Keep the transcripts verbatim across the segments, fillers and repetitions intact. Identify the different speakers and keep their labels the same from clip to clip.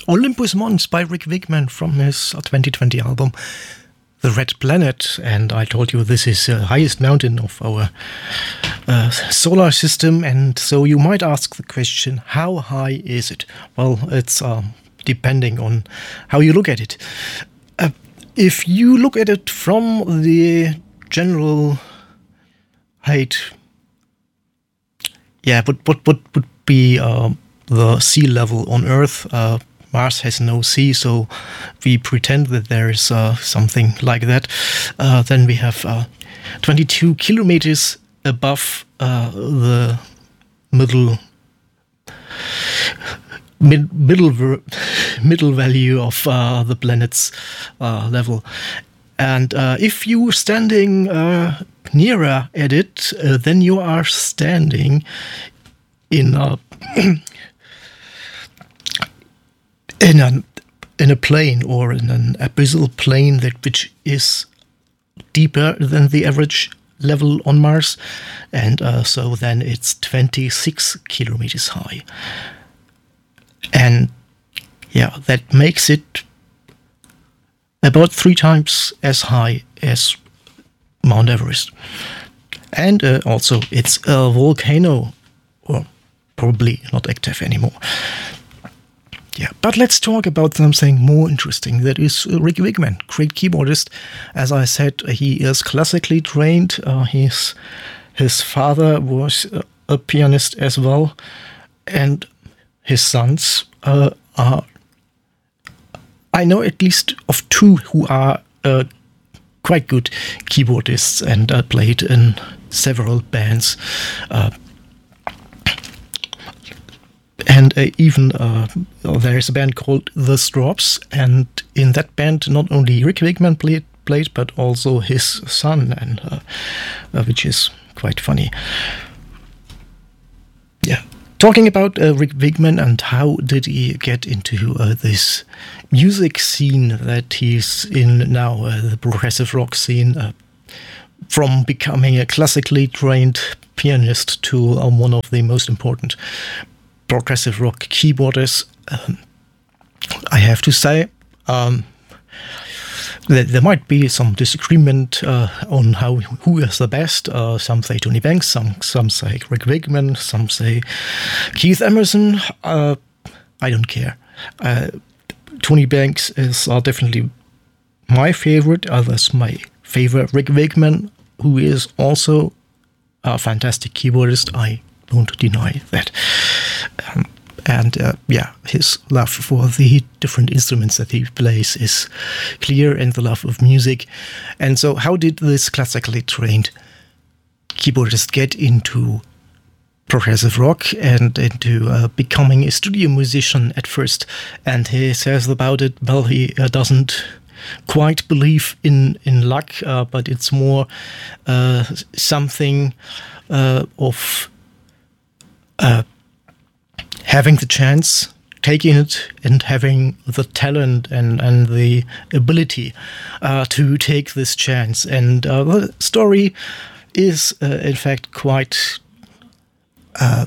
Speaker 1: Olympus Mons by Rick Wigman from his twenty twenty album The Red Planet. And I told you this is the highest mountain of our uh, solar system. And so you might ask the question, how high is it? Well, it's uh, depending on how you look at it. Uh, if you look at it from the general height, yeah, but what would, would be uh, the sea level on Earth? Uh, Mars has no sea, so we pretend that there is uh, something like that. Uh, then we have uh, twenty-two kilometers above uh, the middle mid, middle middle value of uh, the planet's uh, level. And uh, if you're standing uh, nearer at it, uh, then you are standing in a in a in a plane or in an abyssal plane that which is deeper than the average level on Mars, and uh, so then it's twenty-six kilometers high, and yeah, that makes it about three times as high as Mount Everest. And uh, also it's a volcano, or probably not active anymore. Yeah, but let's talk about something more interesting. That is uh, Rick Wigman, great keyboardist. As I said, he is classically trained. Uh, his his father was uh, a pianist as well, and his sons uh, are. I know at least of two who are uh, quite good keyboardists and uh, played in several bands. Uh, And uh, even uh, there's a band called The Strawbs, and in that band not only Rick Wigman played, played but also his son, and uh, uh, which is quite funny. Yeah, talking about uh, Rick Wigman and how did he get into uh, this music scene that he's in now, uh, the progressive rock scene, uh, from becoming a classically trained pianist to uh, one of the most important progressive rock keyboarders. Um, I have to say um, that there might be some disagreement uh, on how who is the best. Uh, some say Tony Banks, some some say Rick Wigman, some say Keith Emerson. Uh, I don't care. Uh, Tony Banks is uh, definitely my favorite. Others my favorite. Rick Wigman, who is also a fantastic keyboardist. I don't deny that. Um, and uh, yeah, his love for the different instruments that he plays is clear, and the love of music. And so how did this classically trained keyboardist get into progressive rock and into uh, becoming a studio musician at first? And he says about it, well, he uh, doesn't quite believe in, in luck, uh, but it's more uh, something uh, of Uh, having the chance, taking it, and having the talent and, and the ability uh, to take this chance. And uh, the story is, uh, in fact, quite uh,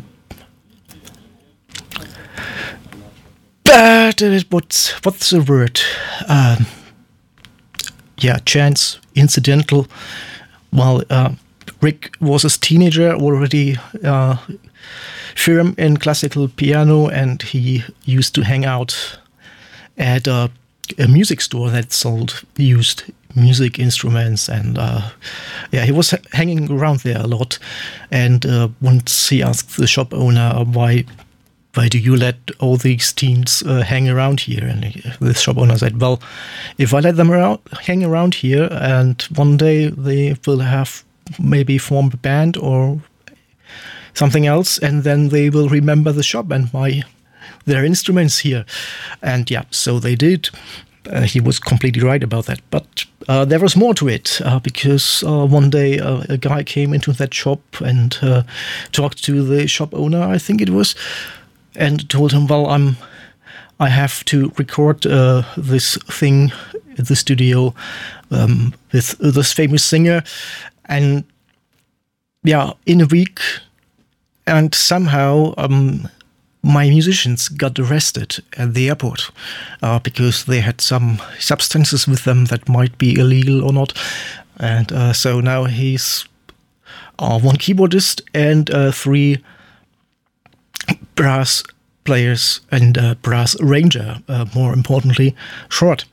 Speaker 1: bad. What's, what's the word? Um, yeah, chance, incidental. Well, uh, Rick was a teenager already, uh, firm in classical piano, and he used to hang out at a, a music store that sold used music instruments, and uh, yeah, he was ha- hanging around there a lot. And uh, once he asked the shop owner, why why do you let all these teens uh, hang around here? And he, the shop owner said, well, if I let them around, hang around here, and one day they will have maybe formed a band or something else, and then they will remember the shop and buy their instruments here. And yeah, so they did. Uh, he was completely right about that. But uh, there was more to it, uh, because uh, one day uh, a guy came into that shop and uh, talked to the shop owner, I think it was, and told him, well, I'm, I have to record uh, this thing in the studio um, with this famous singer. And yeah, in a week, and somehow um, my musicians got arrested at the airport uh, because they had some substances with them that might be illegal or not. And uh, so now he's uh, one keyboardist and uh, three brass players and uh, brass ranger, uh, more importantly, short.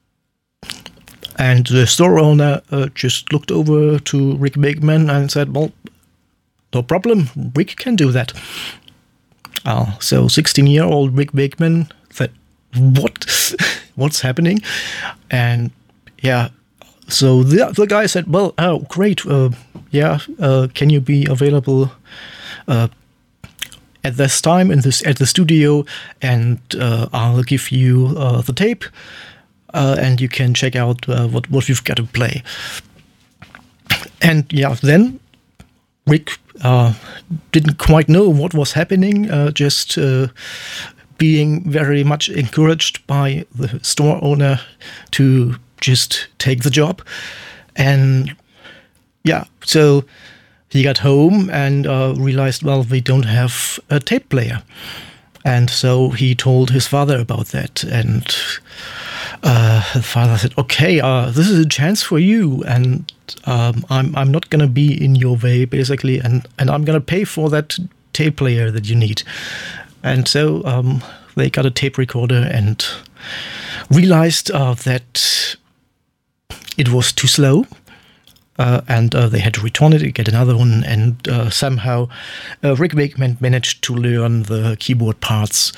Speaker 1: And the store owner uh, just looked over to Rick Wakeman and said, well, no problem, Rick can do that. Uh, so sixteen-year-old Rick Wakeman said, what? What's happening? And yeah, so the, the guy said, well, oh, great, uh, yeah, uh, can you be available uh, at this time in this at the studio, and uh, I'll give you uh, the tape, uh, and you can check out uh, what, what we've got to play. And yeah, then Rick uh, didn't quite know what was happening, uh, just uh, being very much encouraged by the store owner to just take the job. And yeah, so he got home and uh, realized, well, we don't have a tape player. And so he told his father about that. And uh, the father said, okay, uh, this is a chance for you. And um, I'm I'm not going to be in your way, basically. And, and I'm going to pay for that tape player that you need. And so um, they got a tape recorder and realized uh, that it was too slow. Uh, and uh, they had to return it, get another one, and uh, somehow uh, Rick Wakeman managed to learn the keyboard parts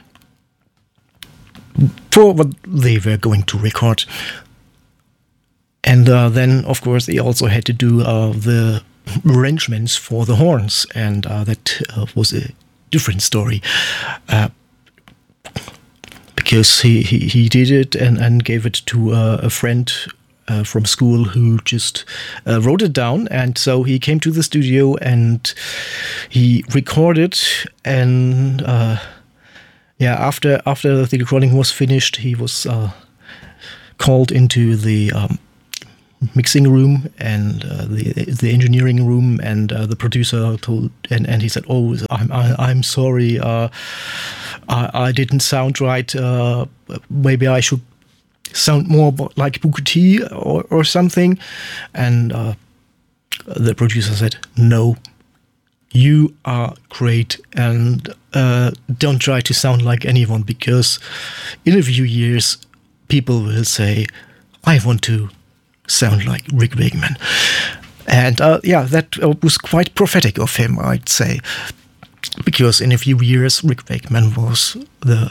Speaker 1: for what they were going to record. And uh, then, of course, they also had to do uh, the arrangements for the horns, and uh, that uh, was a different story. Uh, because he, he, he did it and, and gave it to uh, a friend Uh, from school who just uh, wrote it down. And so he came to the studio and he recorded, and uh, yeah, after after the recording was finished, he was uh, called into the um, mixing room and uh, the the engineering room, and uh, the producer told, and, and he said, oh, I'm I, I'm sorry, uh, I, I didn't sound right, uh, maybe I should sound more like Booker T or, or something. And uh, the producer said, no, you are great, and uh, don't try to sound like anyone, because in a few years people will say, I want to sound like Rick Wakeman. And uh, yeah, that was quite prophetic of him, I'd say, because in a few years Rick Wakeman was the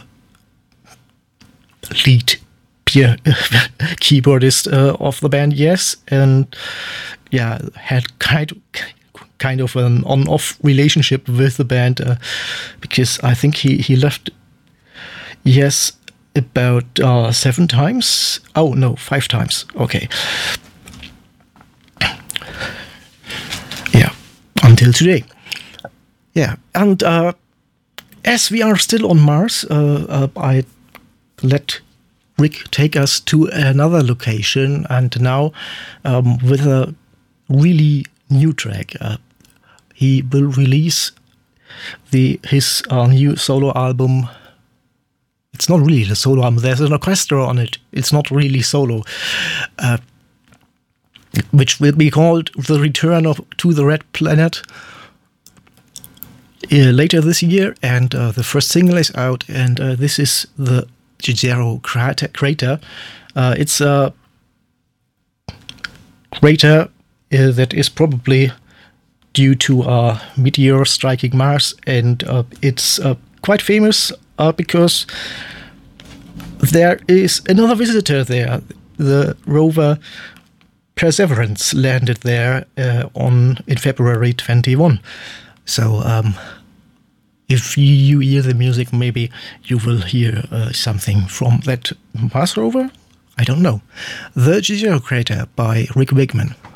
Speaker 1: lead keyboardist uh, of the band, yes, and yeah, had kind of, kind of an on-off relationship with the band, uh, because I think he, he left, yes, about uh, seven times. Oh no, five times. Okay, yeah, until today. Yeah, and uh, as we are still on Mars, uh, uh, I let Rick take us to another location, and now um, with a really new track. Uh, he will release the his uh, new solo album. It's not really the solo album. There's an orchestra on it. It's not really solo, uh, which will be called "The Return of to the Red Planet" uh, later this year. And uh, the first single is out, and uh, this is the Jezero crater. Uh, it's a crater uh, that is probably due to a meteor striking Mars, and uh, it's uh, quite famous uh, because there is another visitor there. The rover Perseverance landed there uh, on in February twenty-one. So um, if you hear the music, maybe you will hear uh, something from that Mars rover. I don't know. The Jezero Crater by Rick Wakeman.